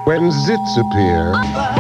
When zits appear,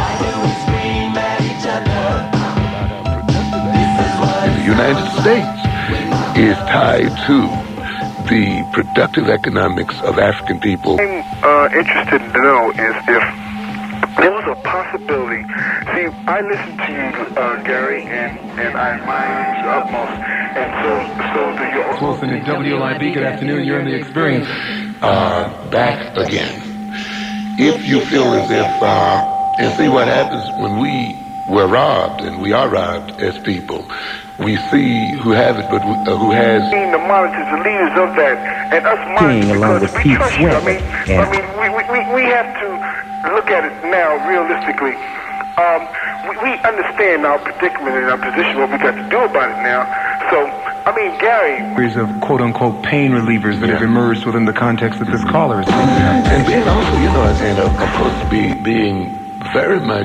the United States is tied to the productive economics of African people. I'm interested to know is if there was a possibility. See, I listen to you, Gary, and I admire you utmost, and so do you. Wilson at WLIB, good afternoon. You're in the experience. Back again. If you feel as if, and see what happens when we were robbed, and we are robbed as people. We see who have it, but who has. Being the monitors, the leaders of that, and us monitors, because we trust you. I mean, we have to look at it now realistically. We understand our predicament and our position, what we got to do about it now. So, I mean, Gary. Series of quote-unquote pain relievers that have emerged within the context of this caller. And being also, and of course, being very much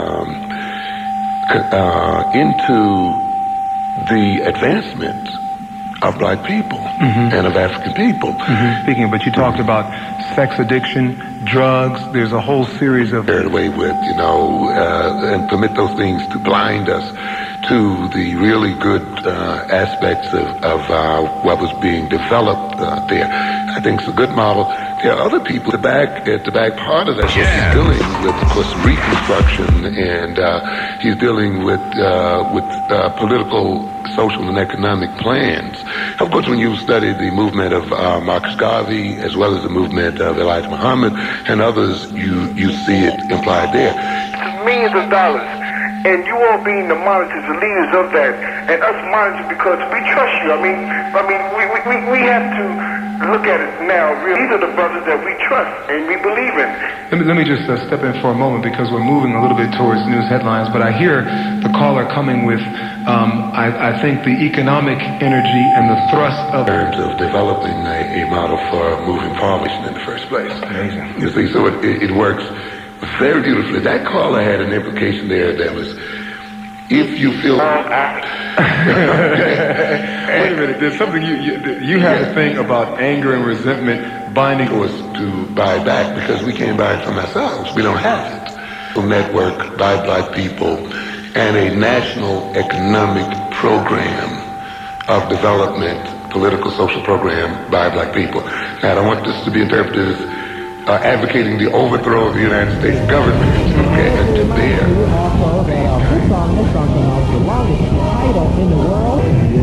into the advancement of black people and of African people. Speaking, but you talked about sex addiction, drugs. There's a whole series of carried away with, and permit those things to blind us to the really good aspects of what was being developed there. I think it's a good model. There are other people at the back part of that. He's dealing with, of course, Reconstruction, and he's dealing with political, social, and economic plans. Of course, when you study the movement of Marcus Garvey, as well as the movement of Elijah Muhammad and others, you see it implied there. Millions of dollars. And you all being the monitors, the leaders of that, and us monitors because we trust you. I mean, we have to look at it now. Really, these are the brothers that we trust and we believe in. Let me just step in for a moment because we're moving a little bit towards news headlines. But I hear the caller coming with, I think, the economic energy and the thrust of in terms of developing a model for moving forward in the first place. Amazing. You see, so it works very beautifully. That caller had an implication there that was, if you feel. Wait a minute. There's something you have a thing about anger and resentment binding us to buy back because we can't buy it from ourselves. We don't have it. A network by black people and a national economic program of development, political, social program by black people. Now, I don't want this to be interpreted as advocating the overthrow of the United States government, and to bear. This song came off the longest title in the world.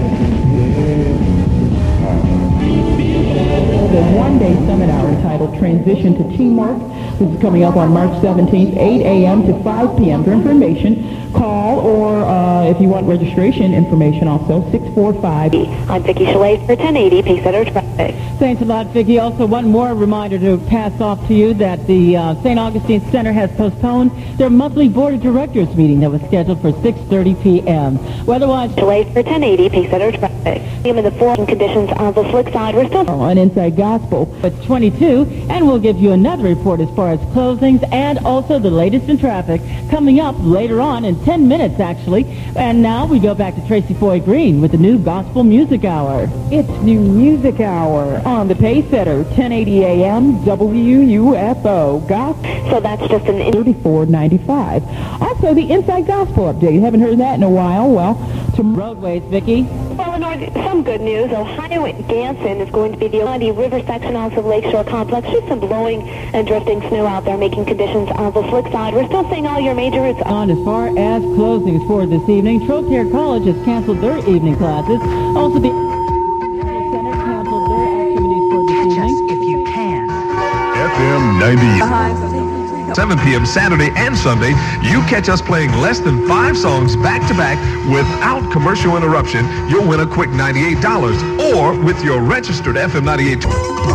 The one-day summit hour entitled Transition to Teamwork. This is coming up on March 17th, 8 a.m. to 5 p.m. For information, call or if you want registration information also, 645. I'm Vicki Chalet for 1080 Pacesetter Traffic. Thanks a lot, Vicki. Also, one more reminder to pass off to you that the St. Augustine Center has postponed their monthly Board of Directors meeting that was scheduled for 6:30 p.m. Weather-wise, Chalet for 1080 Pacesetter Traffic. In the following conditions on the slick side, we're still on Inside Gospel. It's 22, and we'll give you another report as far as closings and also the latest in traffic coming up later on in 10 minutes, actually. And now we go back to Tracy Foy Green with the new Gospel Music Hour. It's New Music Hour on the Pacesetter, 1080 a.m. WUFO. Gospel. So that's just an 34.95. Also, the Inside Gospel update. You haven't heard that in a while. Well, to roadways, Vicki. Well, some good news. Ohio at Ganson is going to be the only river section off of Lakeshore Complex. Just some blowing and drifting snow out there, making conditions on the slick side. We're still seeing all your major routes. On as far as closings for this evening, Trocaire College has canceled their evening classes. Also, the Center canceled their activities for this evening. If you can. FM 98. 7 p.m. Saturday and Sunday, you catch us playing less than 5 songs back-to-back without commercial interruption. You'll win a quick $98. Or with your registered FM 98.